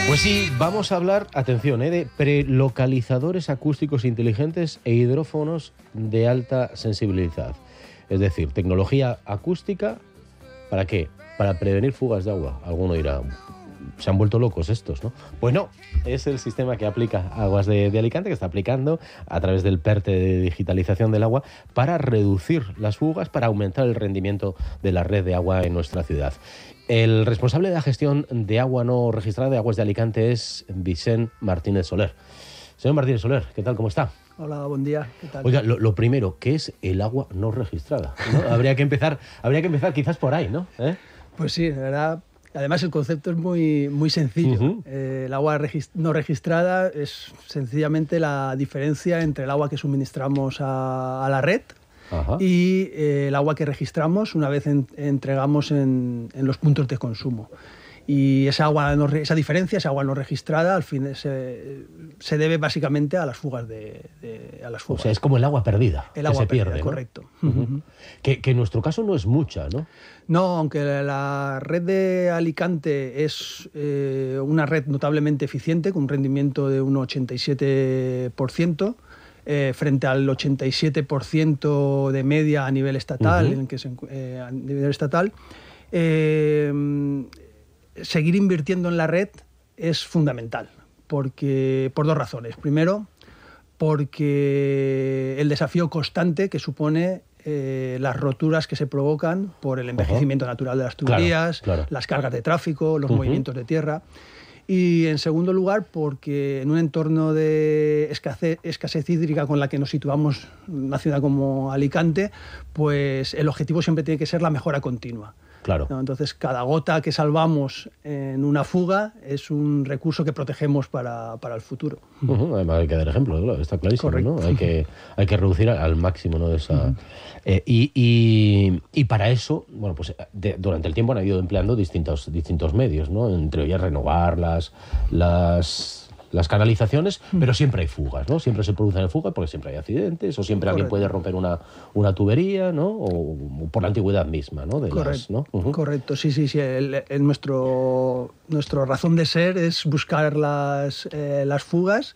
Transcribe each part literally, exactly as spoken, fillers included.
Pues sí, vamos a hablar, atención, ¿eh? de prelocalizadores acústicos inteligentes e hidrófonos de alta sensibilidad. Es decir, tecnología acústica, ¿para qué? Para prevenir fugas de agua. Alguno dirá, se han vuelto locos estos, ¿no? Pues no, es el sistema que aplica Aguas de, de Alicante, que está aplicando a través del PERTE de digitalización del agua para reducir las fugas, para aumentar el rendimiento de la red de agua en nuestra ciudad. El responsable de la gestión de agua no registrada de Aguas de Alicante es Vicent Martínez Soler. Señor Martínez Soler, ¿qué tal? ¿Cómo está? Hola, buen día. ¿Qué tal? Oiga, lo, lo primero, ¿qué es el agua no registrada? ¿No? Habría que empezar, habría que empezar quizás por ahí, ¿no? ¿Eh? Pues sí, de verdad. Además, el concepto es muy, muy sencillo. Uh-huh. Eh, el agua regist- no registrada es sencillamente la diferencia entre el agua que suministramos a, a la red Ajá. y eh, el agua que registramos una vez en, entregamos en, en los puntos de consumo. Y esa, agua no, esa diferencia, esa agua no registrada, al fin se, se debe básicamente a las fugas de, de a las fugas. O sea, es como el agua perdida, el que agua se perdida, pierde, ¿no? Correcto. Uh-huh. que, que en nuestro caso no es mucha, ¿no? No, aunque la red de Alicante es eh, una red notablemente eficiente, con un rendimiento de un ochenta y siete por ciento, eh, frente al ochenta y siete por ciento de media a nivel estatal, Uh-huh. en que se, eh, a nivel estatal, eh, seguir invirtiendo en la red es fundamental, porque, por dos razones. Primero, porque el desafío constante que supone eh, las roturas que se provocan por el envejecimiento uh-huh. natural de las tuberías, claro, claro. las cargas de tráfico, los uh-huh. movimientos de tierra. Y, en segundo lugar, porque en un entorno de escasez, escasez hídrica con la que nos situamos en una ciudad como Alicante, pues el objetivo siempre tiene que ser la mejora continua. Claro. ¿No? Entonces, cada gota que salvamos en una fuga es un recurso que protegemos para, para el futuro. Uh-huh. Además hay que dar ejemplo, claro, está clarísimo, Correcto. ¿no? Hay que, hay que reducir al máximo, ¿no? Esa, uh-huh. eh, y, y, y para eso, bueno, pues de, durante el tiempo han ido empleando distintos, distintos medios, ¿no? Entre ellas renovar las, las, las canalizaciones, uh-huh. pero siempre hay fugas, ¿no? Siempre se producen fugas porque siempre hay accidentes o siempre Correcto. Alguien puede romper una, una tubería, ¿no? O, o por la antigüedad misma, ¿no? De Correcto. Las, ¿no? Uh-huh. Correcto, sí, sí, sí. El, el, nuestro, nuestra razón de ser es buscar las, eh, las fugas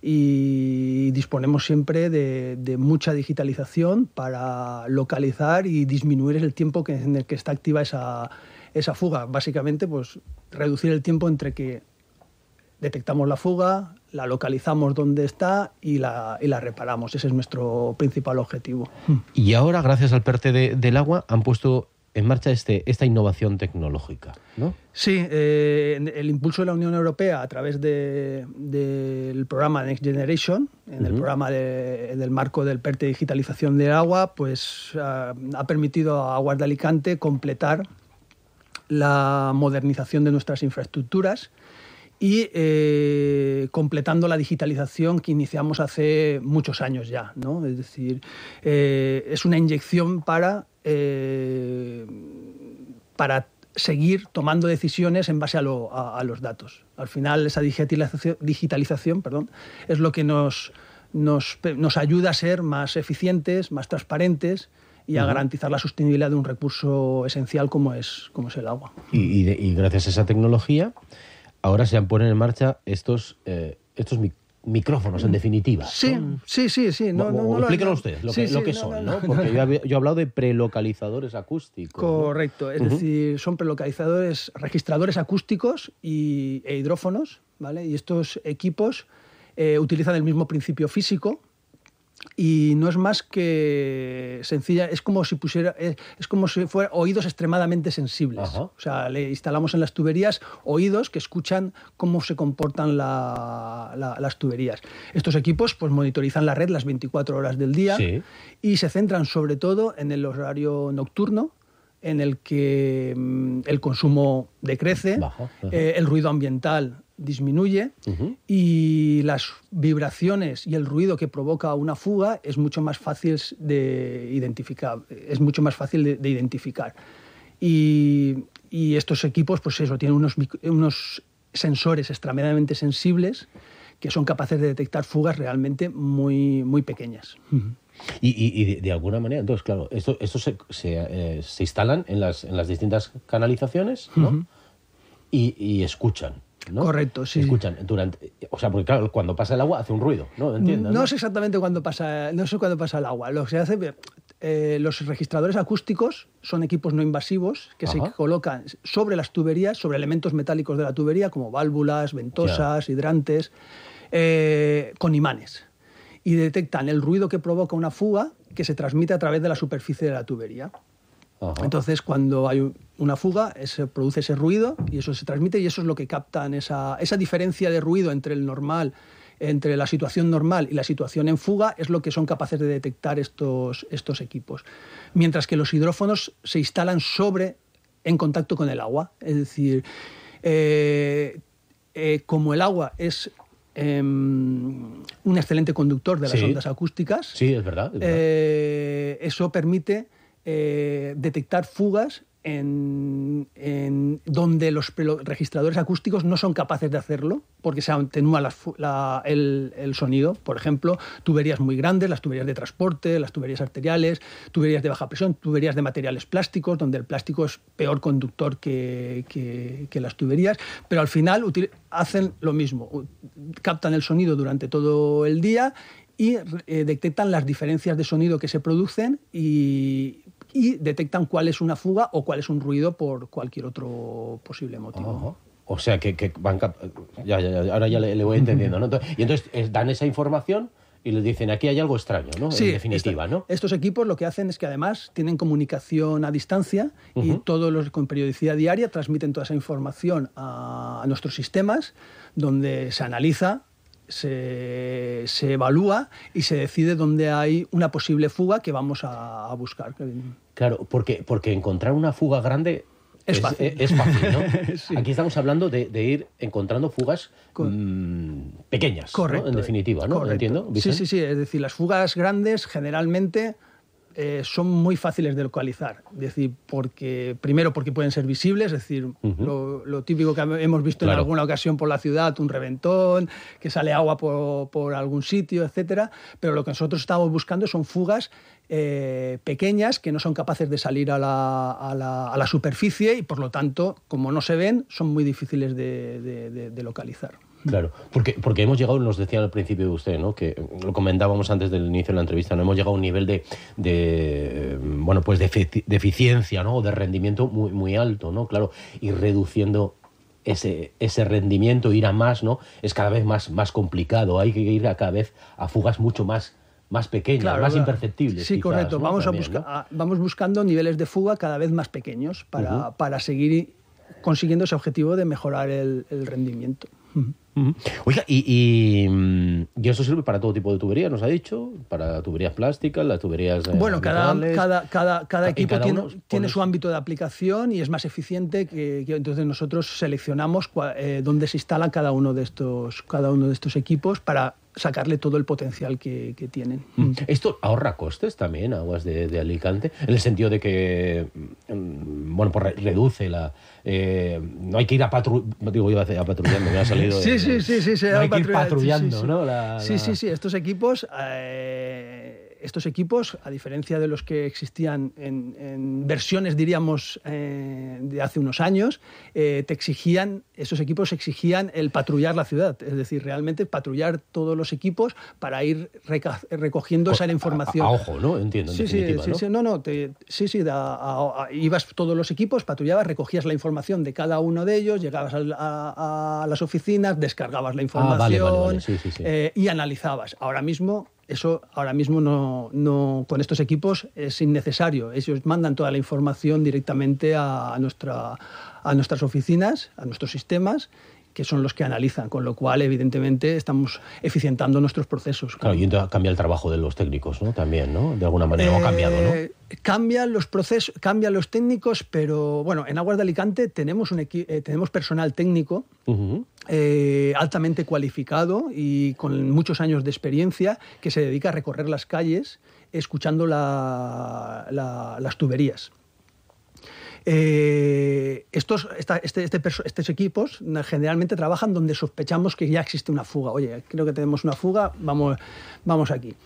y disponemos siempre de, de mucha digitalización para localizar y disminuir el tiempo que, en el que está activa esa, esa fuga. Básicamente, pues reducir el tiempo entre que detectamos la fuga, la localizamos donde está y la, y la reparamos. Ese es nuestro principal objetivo. Y ahora, gracias al PERTE de, del agua, han puesto en marcha este, esta innovación tecnológica, ¿no? Sí, eh, el impulso de la Unión Europea a través de, del programa Next Generation, en uh-huh. el programa de, del marco del PERTE de digitalización del agua, pues uh, ha permitido a Aguas de Alicante completar la modernización de nuestras infraestructuras y eh, completando la digitalización que iniciamos hace muchos años ya, ¿no? Es decir, eh, es una inyección para, eh, para seguir tomando decisiones en base a, lo, a, a los datos. Al final, esa digitalización, digitalización perdón, es lo que nos, nos, nos ayuda a ser más eficientes, más transparentes y a uh-huh. garantizar la sostenibilidad de un recurso esencial como es, como es el agua. Y, y, de, y gracias a esa tecnología ahora se han puesto en marcha estos, eh, estos mic- micrófonos, en definitiva. Sí, ¿no? sí, sí, sí. No, no, no, explíquenlo no, ustedes, lo sí, que, sí, lo que no, son, no, ¿no? no, Porque no. yo, había, yo he hablado de prelocalizadores acústicos. Correcto, ¿no? es uh-huh. decir, son prelocalizadores, registradores acústicos y, e hidrófonos, ¿vale? Y estos equipos eh, utilizan el mismo principio físico. Y no es más que sencilla, es como si pusiera, es, es como si fueran oídos extremadamente sensibles. Ajá. O sea, le instalamos en las tuberías oídos que escuchan cómo se comportan la, la, las tuberías. Estos equipos pues monitorizan la red las veinticuatro horas del día sí. y se centran sobre todo en el horario nocturno, en el que mmm, el consumo decrece, baja, eh, el ruido ambiental disminuye uh-huh. y las vibraciones y el ruido que provoca una fuga es mucho más fácil de identificar, es mucho más fácil de, de identificar. Y, y estos equipos, pues eso, tienen unos, unos sensores extremadamente sensibles que son capaces de detectar fugas realmente muy, muy pequeñas. Uh-huh. Y, y, y de, de alguna manera, entonces, claro, estos esto se, se, eh, se instalan en las, en las distintas canalizaciones, ¿no? Uh-huh. y, y escuchan. ¿no? Correcto, sí. Escuchan durante, o sea, porque claro, cuando pasa el agua hace un ruido, ¿no? Entiendo. No, ¿no? sé exactamente cuándo pasa, no sé cuándo pasa el agua. Lo que se hace, eh, los registradores acústicos son equipos no invasivos que Ajá. se colocan sobre las tuberías, sobre elementos metálicos de la tubería, como válvulas, ventosas, ya. hidrantes, eh, con imanes. Y detectan el ruido que provoca una fuga que se transmite a través de la superficie de la tubería. Ajá. Entonces, cuando hay una fuga, se produce ese ruido y eso se transmite, y eso es lo que captan, esa, esa diferencia de ruido entre el normal, entre la situación normal y la situación en fuga, es lo que son capaces de detectar estos, estos equipos. Mientras que los hidrófonos se instalan sobre, en contacto con el agua. Es decir, eh, eh, como el agua es eh, un excelente conductor de las sí. ondas acústicas, sí, es verdad, es verdad. Eh, eso permite Eh, detectar fugas en, en donde los registradores acústicos no son capaces de hacerlo porque se atenúa la, la, el, el sonido. Por ejemplo, tuberías muy grandes, las tuberías de transporte, las tuberías arteriales, tuberías de baja presión, tuberías de materiales plásticos, donde el plástico es peor conductor que, que, que las tuberías, pero al final hacen lo mismo, captan el sonido durante todo el día y eh, detectan las diferencias de sonido que se producen y, y detectan cuál es una fuga o cuál es un ruido por cualquier otro posible motivo. Ajá. O sea, que, que van... Ya, ya, ya, ahora ya le, le voy entendiendo, ¿no? Y entonces eh, dan esa información y les dicen, aquí hay algo extraño, ¿no? Sí, en definitiva, esta, ¿no? Estos equipos lo que hacen es que además tienen comunicación a distancia uh-huh. y todos los con periodicidad diaria transmiten toda esa información a, a nuestros sistemas, donde se analiza, Se, se evalúa y se decide dónde hay una posible fuga que vamos a, a buscar. Claro, porque, porque encontrar una fuga grande es, es fácil. Es, es fácil, ¿no? Sí. Aquí estamos hablando de, de ir encontrando fugas mmm, pequeñas, correcto, ¿no? En definitiva, ¿no? Correcto. ¿Entiendo? Sí, sí, sí. Es decir, las fugas grandes generalmente eh, son muy fáciles de localizar. Es decir, porque, primero porque pueden ser visibles, es decir, uh-huh. lo, lo típico que hemos visto claro. en alguna ocasión por la ciudad, un reventón, que sale agua por, por algún sitio, etcétera. Pero lo que nosotros estamos buscando son fugas eh, pequeñas que no son capaces de salir a la, a, la, a la superficie y, por lo tanto, como no se ven, son muy difíciles de, de, de, de localizar. Claro, porque, porque hemos llegado, nos decía al principio usted, ¿no? Que lo comentábamos antes del inicio de la entrevista, no hemos llegado a un nivel de, de bueno, pues de, efic- de eficiencia, ¿no? De rendimiento muy, muy alto, ¿no? Claro, y reduciendo ese, ese rendimiento, ir a más, ¿no? Es cada vez más, más complicado, hay que ir a cada vez a fugas mucho más, más pequeñas, claro, más claro. imperceptibles. Sí, quizás, correcto, ¿no? vamos, También, a busca, ¿no? a, vamos buscando niveles de fuga cada vez más pequeños para, uh-huh. para seguir consiguiendo ese objetivo de mejorar el, el rendimiento. Uh-huh. Uh-huh. Oiga, y, y, y esto sirve para todo tipo de tuberías, nos ha dicho, para tuberías plásticas, las tuberías eh, Bueno, cada, habituales. cada, cada, cada equipo cada tiene, tiene pones... su ámbito de aplicación y es más eficiente que, que entonces nosotros seleccionamos cua, eh, dónde se instala cada uno de estos, cada uno de estos equipos para sacarle todo el potencial que, que tienen. ¿Esto ahorra costes también, Aguas de, de Alicante? En el sentido de que, bueno, pues reduce la... Eh, no hay que ir a patrullando, digo yo a patrullando, me ha salido... sí, sí, sí, sí, sí. No hay que ir patrullando, sí, sí. ¿no? La, sí, la... sí, sí, estos equipos... Eh, estos equipos, a diferencia de los que existían en, en versiones, diríamos, eh, de hace unos años, eh, te exigían, esos equipos exigían el patrullar la ciudad, es decir, realmente patrullar todos los equipos para ir reca- recogiendo esa información. A, a, a ojo, ¿no? Entiendo, en sí, definitiva, sí, ¿no? sí, no, no, te, sí, sí, da, a, a, ibas todos los equipos, patrullabas, recogías la información de cada uno de ellos, llegabas a, a, a las oficinas, descargabas la información ah, vale, vale, vale. Sí, sí, sí. Eh, y analizabas. Ahora mismo Eso ahora mismo no, no, con estos equipos es innecesario. Ellos mandan toda la información directamente a, nuestra, a nuestras oficinas, a nuestros sistemas, que son los que analizan, con lo cual, evidentemente, estamos eficientando nuestros procesos. Claro, y entonces cambia el trabajo de los técnicos, ¿no? También, ¿no? De alguna manera, eh, o ha cambiado, ¿no? Cambian los procesos, cambian los técnicos, pero, bueno, en Aguas de Alicante tenemos, un equi- eh, tenemos personal técnico uh-huh. eh, altamente cualificado y con muchos años de experiencia que se dedica a recorrer las calles escuchando la, la, las tuberías. Eh, estos, esta, este, este, estos equipos generalmente trabajan donde sospechamos que ya existe una fuga. Oye, creo que tenemos una fuga, vamos, vamos aquí.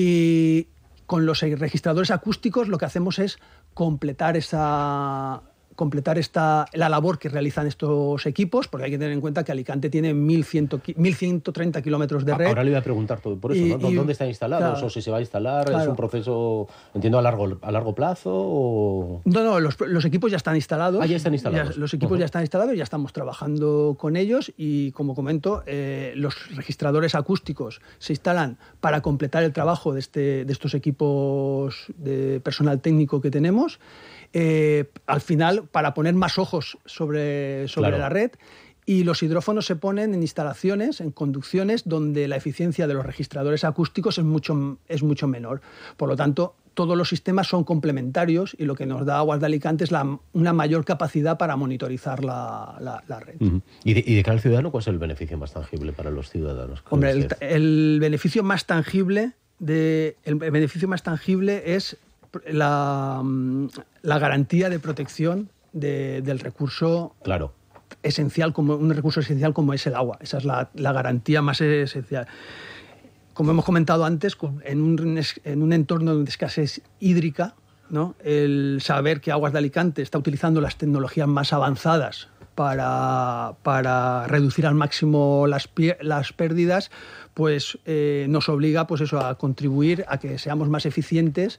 Y con los registradores acústicos lo que hacemos es completar esa, completar esta, la labor que realizan estos equipos, porque hay que tener en cuenta que Alicante tiene mil ciento treinta kilómetros de red. Ahora le iba a preguntar todo por eso, y, ¿no? y, ¿Dónde están instalados? claro, ¿O si se va a instalar? claro. ¿Es un proceso, entiendo, a largo, a largo plazo? O... No, no, los, los equipos ya están instalados. Ah, ya están instalados. Ya, los equipos uh-huh. ya están instalados, ya estamos trabajando con ellos y, como comento, eh, los registradores acústicos se instalan para completar el trabajo de, este, de estos equipos de personal técnico que tenemos. Eh, al final, para poner más ojos sobre, sobre claro. la red, y los hidrófonos se ponen en instalaciones, en conducciones, donde la eficiencia de los registradores acústicos es mucho, es mucho menor. Por lo tanto, todos los sistemas son complementarios y lo que nos da Aguas de Alicante es la, una mayor capacidad para monitorizar la, la, la red. Uh-huh. ¿Y, de, ¿Y de cara al ciudadano, cuál es el beneficio más tangible para los ciudadanos? Hombre, el, el beneficio más tangible de, el beneficio más tangible es La, la garantía de protección de, del recurso claro. esencial, como un recurso esencial como es el agua. Esa es la, la garantía más esencial. Como hemos comentado antes, en un, en un entorno de escasez hídrica, ¿no? El saber que Aguas de Alicante está utilizando las tecnologías más avanzadas para, para reducir al máximo las, las pérdidas, pues eh, nos obliga, pues eso, a contribuir a que seamos más eficientes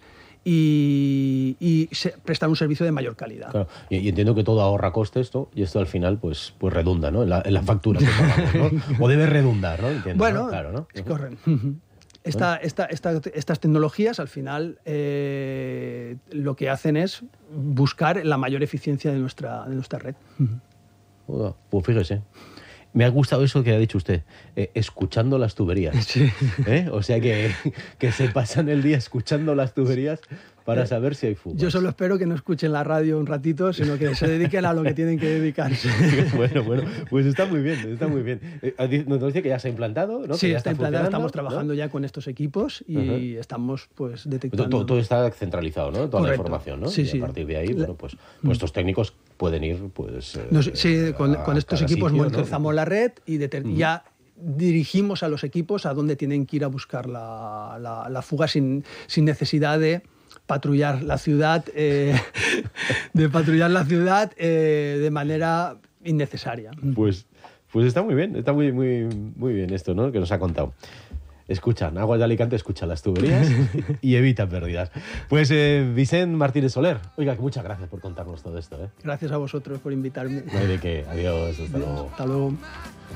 y, y se, prestar un servicio de mayor calidad. Claro. Y, y entiendo que todo ahorra costes, ¿no? Y esto al final pues, pues redunda, ¿no? En la, en la factura que pagamos, ¿no? O debe redundar, ¿no? Entiendo, bueno, ¿no? Claro, ¿no? Es correcto. Esta, esta, esta, estas tecnologías al final eh, lo que hacen es buscar la mayor eficiencia de nuestra, de nuestra red. Uh, pues fíjese. Me ha gustado eso que ha dicho usted, eh, escuchando las tuberías. Sí. ¿Eh? O sea que, que se pasan el día escuchando las tuberías para saber si hay fugas. Yo solo espero que no escuchen la radio un ratito, sino que se dediquen a lo que tienen que dedicarse. Bueno, bueno, pues está muy bien, está muy bien. Nos dice que ya se ha implantado, ¿no? Sí, que ya está, está implantado, estamos trabajando ¿no? ya con estos equipos y uh-huh. estamos pues detectando... Todo, todo está centralizado, ¿no? Toda Correcto. La información, ¿no? Sí, y sí. a partir de ahí, bueno, pues, pues estos técnicos pueden ir, pues... No, sí, eh, con, con estos equipos sitio, monitorizamos ¿no? la red y deter- uh-huh. ya dirigimos a los equipos a dónde tienen que ir a buscar la, la, la fuga sin, sin necesidad de patrullar la ciudad, eh, de patrullar la ciudad eh, de manera innecesaria. Pues, pues está muy bien, está muy, muy, muy bien esto, ¿no? Que nos ha contado. Escuchan, Aguas de Alicante escucha las tuberías y evita pérdidas. Pues eh, Vicent Martínez Soler, oiga, muchas gracias por contarnos todo esto, ¿eh? Gracias a vosotros por invitarme. No hay de qué, adiós, hasta luego. Hasta luego.